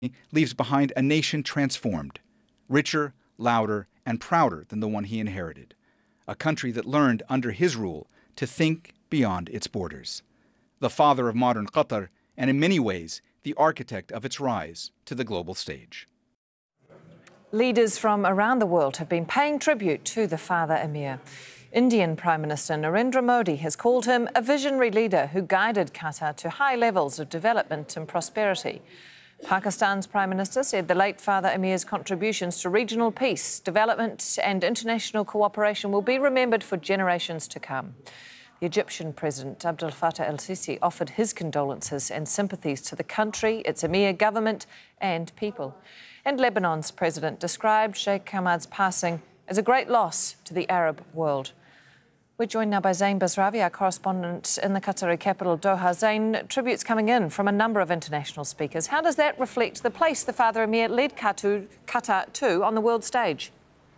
leaves behind a nation transformed, richer, louder, and prouder than the one he inherited. A country that learned under his rule to think beyond its borders. The father of modern Qatar, and in many ways, the architect of its rise to the global stage. Leaders from around the world have been paying tribute to the father Emir. Indian Prime Minister Narendra Modi has called him a visionary leader who guided Qatar to high levels of development and prosperity. Pakistan's Prime Minister said the late father Emir's contributions to regional peace, development and international cooperation will be remembered for generations to come. The Egyptian President Abdel Fattah el-Sisi offered his condolences and sympathies to the country, its Emir government and people. And Lebanon's president described Sheikh Hamad's passing as a great loss to the Arab world. We're joined now by Zain Basravi, our correspondent in the Qatari capital, Doha. Zain, tributes coming in from a number of international speakers. How does that reflect the place the father Emir led Qatar to on the world stage?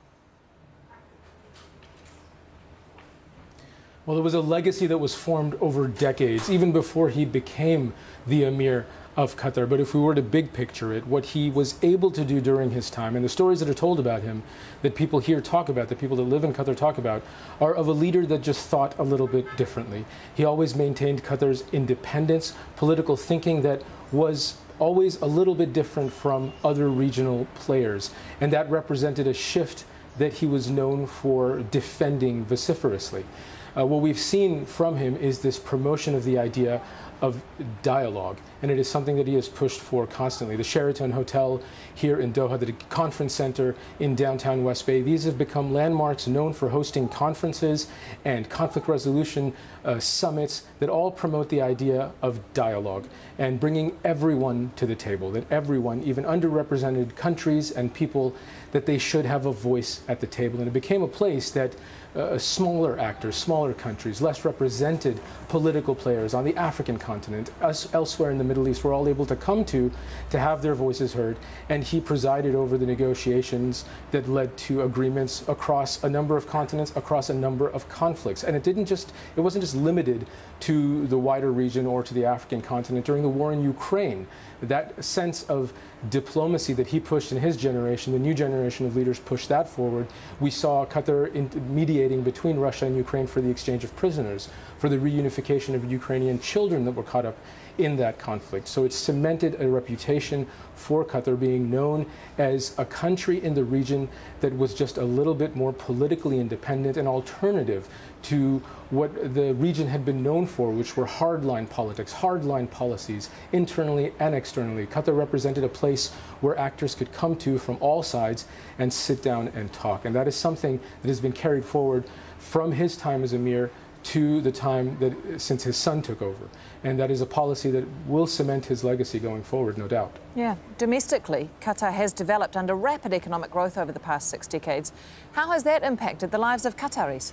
Well, it was a legacy that was formed over decades, even before he became the Emir of Qatar. But if we were to big picture it, what he was able to do during his time, and the stories that are told about him, that people here talk about, that people that live in Qatar talk about, are of a leader that just thought a little bit differently. He always maintained Qatar's independence, political thinking that was always a little bit different from other regional players. And that represented a shift that he was known for defending vociferously. What we've seen from him is this promotion of the idea of dialogue, and it is something that he has pushed for constantly. The Sheraton Hotel here in Doha, the conference center in downtown West Bay, these have become landmarks known for hosting conferences and conflict resolution summits that all promote the idea of dialogue and bringing everyone to the table, that everyone, even underrepresented countries and people, that they should have a voice at the table. And it became a place that smaller actors, smaller countries, less represented political players on the African continent, us elsewhere in the Middle East, were all able to come to have their voices heard. And he presided over the negotiations that led to agreements across a number of continents, across a number of conflicts. And it wasn't just limited to the wider region or to the African continent. During the war in Ukraine, that sense of diplomacy that he pushed in his generation, the new generation of leaders pushed that forward. We saw Qatar mediating between Russia and Ukraine for the exchange of prisoners, for the reunification of Ukrainian children that were caught up in that conflict. So it cemented a reputation for Qatar being known as a country in the region that was just a little bit more politically independent and alternative to what the region had been known for, which were hardline politics, hardline policies, internally and externally. Qatar represented a place where actors could come to from all sides and sit down and talk. And that is something that has been carried forward from his time as Emir to the time that since his son took over. And that is a policy that will cement his legacy going forward, no doubt. Yeah. Domestically, Qatar has developed under rapid economic growth over the past 6 decades. How has that impacted the lives of Qataris?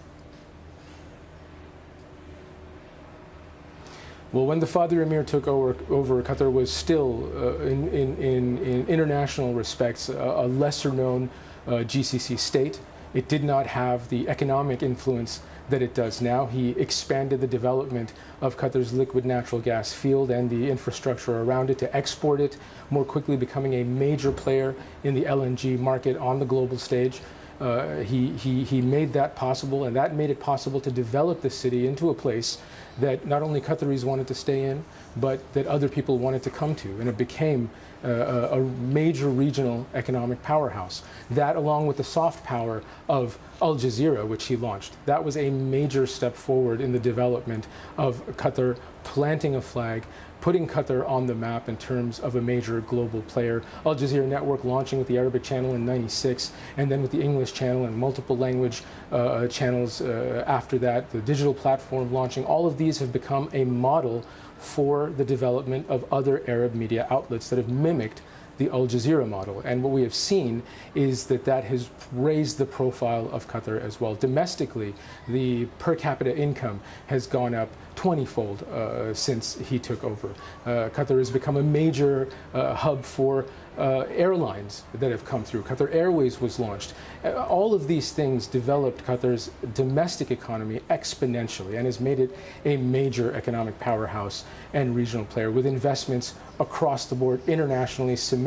Well, when the father Emir took over, Qatar was still, in international respects, a lesser-known GCC state. It did not have the economic influence that it does now. He expanded the development of Qatar's liquid natural gas field and the infrastructure around it to export it more quickly, becoming a major player in the LNG market on the global stage. He made that possible, and that made it possible to develop the city into a place that not only Qataris wanted to stay in, but that other people wanted to come to. And it became a major regional economic powerhouse. That, along with the soft power of Al Jazeera, which he launched, that was a major step forward in the development of Qatar planting a flag, putting Qatar on the map in terms of a major global player. Al Jazeera Network launching with the Arabic channel in '96, and then with the English channel and multiple language channels after that, the digital platform launching. All of these have become a model for the development of other Arab media outlets that have mimicked the Al Jazeera model. And what we have seen is that that has raised the profile of Qatar as well. Domestically, the per capita income has gone up 20-fold since he took over. Qatar has become a major hub for airlines that have come through. Qatar Airways was launched. All of these things developed Qatar's domestic economy exponentially and has made it a major economic powerhouse and regional player with investments across the board internationally, cemented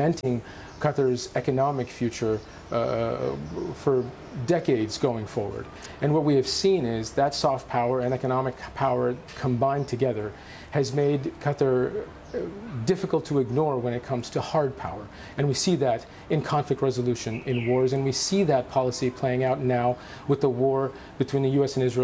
cementing Qatar's economic future for decades going forward. And what we have seen is that soft power and economic power combined together has made Qatar difficult to ignore when it comes to hard power. And we see that in conflict resolution, in wars, and we see that policy playing out now with the war between the U.S. and Israel